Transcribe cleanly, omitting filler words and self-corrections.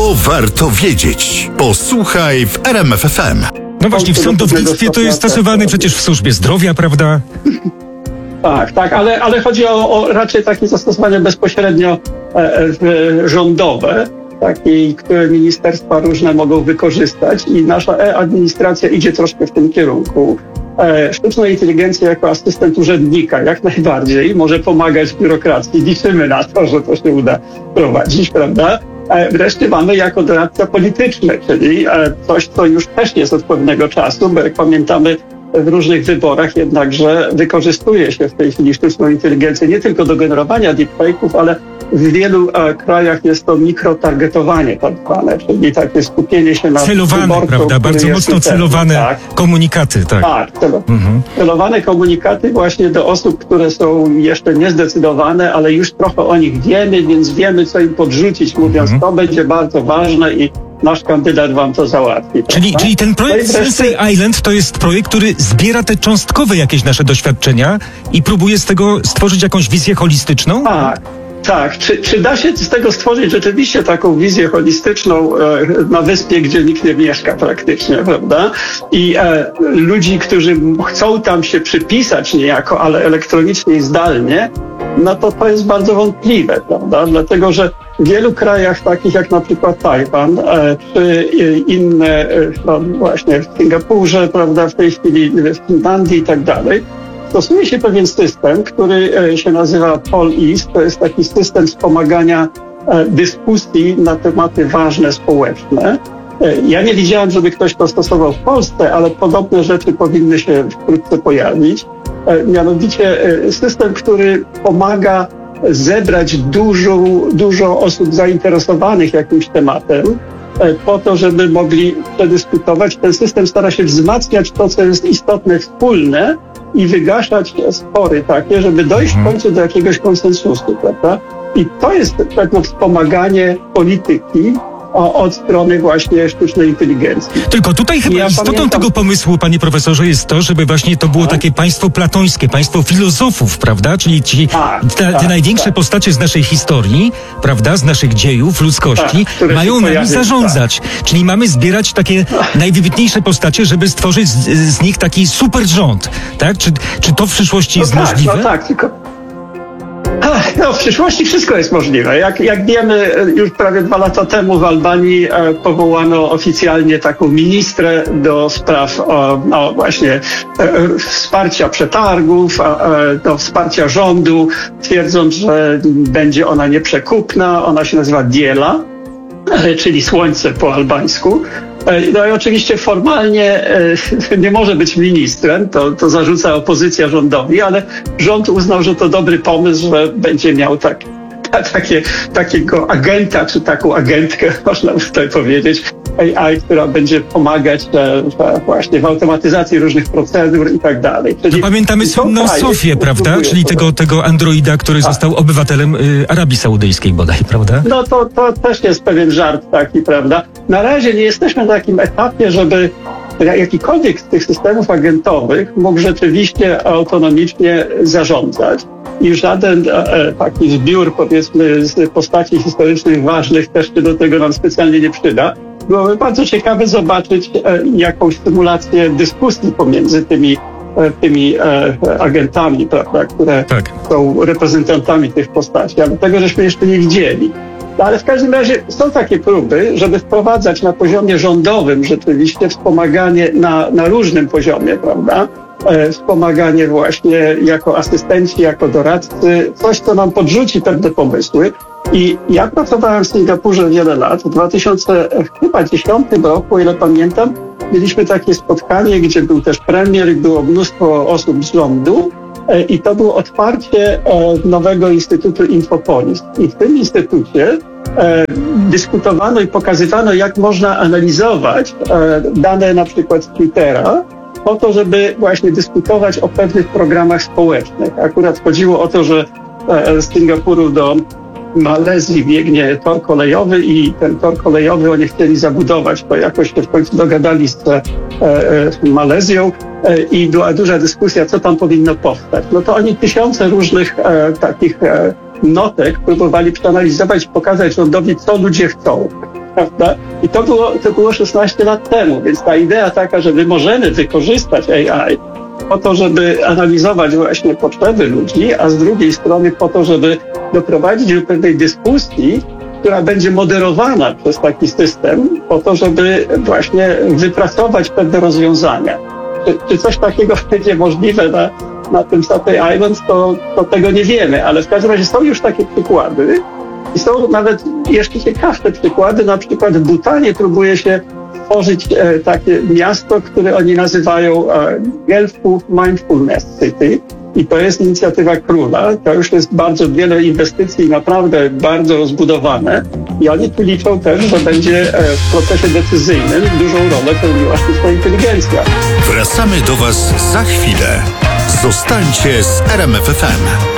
To warto wiedzieć. Posłuchaj w RMF FM. No właśnie, w sądownictwie to jest stosowane przecież w służbie zdrowia, prawda? Tak, ale chodzi o raczej takie zastosowanie bezpośrednio rządowe, które ministerstwa różne mogą wykorzystać i nasza e-administracja idzie troszkę w tym kierunku. Sztuczna inteligencja jako asystent urzędnika jak najbardziej może pomagać w biurokracji. Liczymy na to, że to się uda prowadzić, prawda? Wreszcie mamy jako doradca polityczny, czyli coś, co już też jest od pewnego czasu, bo jak pamiętamy w różnych wyborach jednakże wykorzystuje się w tej chwili sztuczną inteligencję nie tylko do generowania deepfake'ów, ale w wielu krajach jest to mikrotargetowanie tak zwane, czyli takie skupienie się na celowane, prawda? Bardzo mocno celowane komunikaty, tak. Tak, celowane komunikaty właśnie do osób, które są jeszcze niezdecydowane, ale już trochę o nich wiemy, więc wiemy, co im podrzucić, mówiąc, to będzie bardzo ważne i nasz kandydat wam to załatwi. Czyli ten projekt Sensei Island to jest projekt, który zbiera te cząstkowe jakieś nasze doświadczenia i próbuje z tego stworzyć jakąś wizję holistyczną? Tak. Czy da się z tego stworzyć rzeczywiście taką wizję holistyczną na wyspie, gdzie nikt nie mieszka praktycznie, prawda? I ludzi, którzy chcą tam się przypisać niejako, ale elektronicznie i zdalnie, no to jest bardzo wątpliwe, prawda? Dlatego, że w wielu krajach takich jak na przykład Tajwan, czy inne, właśnie w Singapurze, prawda, w tej chwili w Finlandii i tak dalej, stosuje się pewien system, który się nazywa PolEast. To jest taki system wspomagania dyskusji na tematy ważne społeczne. Ja nie widziałem, żeby ktoś to stosował w Polsce, ale podobne rzeczy powinny się wkrótce pojawić. Mianowicie system, który pomaga zebrać dużo osób zainteresowanych jakimś tematem, po to, żeby mogli przedyskutować. Ten system stara się wzmacniać to, co jest istotne, wspólne i wygaszać spory takie, żeby dojść w końcu do jakiegoś konsensusu, prawda? I to jest pewne wspomaganie polityki od strony właśnie sztucznej inteligencji. Tylko tutaj chyba istotą tego pomysłu, panie profesorze, jest to, żeby właśnie to było takie państwo platońskie, państwo filozofów, prawda? Czyli te największe postacie z naszej historii, prawda? Z naszych dziejów, ludzkości, mają nami zarządzać. Czyli mamy zbierać takie najwybitniejsze postacie, żeby stworzyć z nich taki super rząd, tak? Czy to w przyszłości jest możliwe? No, w przyszłości wszystko jest możliwe. Jak wiemy, już prawie 2 lata temu w Albanii powołano oficjalnie taką ministrę do spraw właśnie wsparcia przetargów, do wsparcia rządu, twierdząc, że będzie ona nieprzekupna. Ona się nazywa Diela, czyli słońce po albańsku. No i oczywiście formalnie nie może być ministrem, to zarzuca opozycja rządowi, ale rząd uznał, że to dobry pomysł, że będzie miał takiego agenta, czy taką agentkę, można by tutaj powiedzieć, AI, która będzie pomagać właśnie w automatyzacji różnych procedur i tak dalej. To pamiętamy słynną Sofię, prawda? Czyli tego androida, który został obywatelem Arabii Saudyjskiej bodaj, prawda? No to też jest pewien żart taki, prawda? Na razie nie jesteśmy na takim etapie, żeby jakikolwiek z tych systemów agentowych mógł rzeczywiście autonomicznie zarządzać. I żaden taki zbiór, powiedzmy, z postaci historycznych ważnych też się do tego nam specjalnie nie przyda. Byłoby bardzo ciekawe zobaczyć jakąś symulację dyskusji pomiędzy tymi agentami, prawda, które są reprezentantami tych postaci, ale tego żeśmy jeszcze nie widzieli. No, ale w każdym razie są takie próby, żeby wprowadzać na poziomie rządowym rzeczywiście wspomaganie na różnym poziomie, prawda? Wspomaganie właśnie jako asystenci, jako doradcy, coś, co nam podrzuci pewne pomysły. I ja pracowałem w Singapurze wiele lat. W 2010 roku, o ile pamiętam, mieliśmy takie spotkanie, gdzie był też premier i było mnóstwo osób z rządu. I to było otwarcie nowego Instytutu Infopolis. I w tym instytucie dyskutowano i pokazywano, jak można analizować dane na przykład z Twittera, po to, żeby właśnie dyskutować o pewnych programach społecznych. Akurat chodziło o to, że z Singapuru do Malezji biegnie tor kolejowy i ten tor kolejowy oni chcieli zabudować. To jakoś się w końcu dogadali z Malezją i była duża dyskusja, co tam powinno powstać. No to oni tysiące różnych takich notek próbowali przeanalizować, pokazać rządowi, co ludzie chcą. prawda? I to było 16 lat temu, więc ta idea taka, że my możemy wykorzystać AI po to, żeby analizować właśnie potrzeby ludzi, a z drugiej strony po to, żeby doprowadzić do pewnej dyskusji, która będzie moderowana przez taki system, po to, żeby właśnie wypracować pewne rozwiązania. Czy coś takiego będzie możliwe na tym Staten Island, to tego nie wiemy, ale w każdym razie są już takie przykłady i są nawet jeszcze ciekawsze przykłady. Na przykład w Bhutanie próbuje się tworzyć takie miasto, które oni nazywają Gulf Mindfulness City. I to jest inicjatywa króla. To już jest bardzo wiele inwestycji, naprawdę bardzo rozbudowane. I oni tu liczą też, że będzie w procesie decyzyjnym dużą rolę pełniła sztuczna inteligencja. Wracamy do Was za chwilę. Zostańcie z RMF FM.